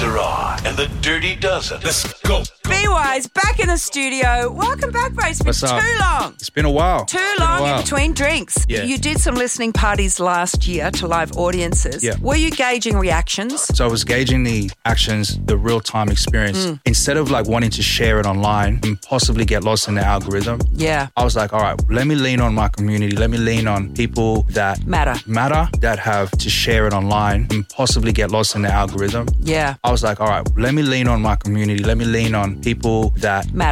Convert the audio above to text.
Sarah and the Dirty Dozen. Let's go. Be Wise, back in the studio. Welcome back, bro. It's been What's up? too long. It's been a while. Too long in between drinks. Yeah. You did some listening parties last year to live audiences. Yeah. Were you gauging reactions? So I was gauging the actions, the real-time experience. Instead of like wanting to share it online and possibly get lost in the algorithm, Yeah. I was like, all right, let me lean on my community. Let me lean on people that Matter. that have to share it online and possibly get lost in the algorithm. Yeah. I was like, all right, let me lean on my community. Let me lean on people that Matter.